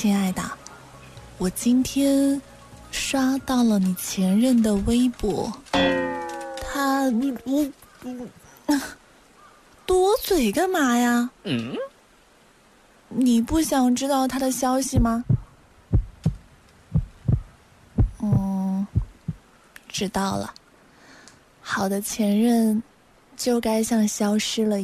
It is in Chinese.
亲爱的，我今天刷到了你前任的微博，他多嘴干嘛呀？你不想知道他的消息吗？知道了。好的前任就该像消失了一样。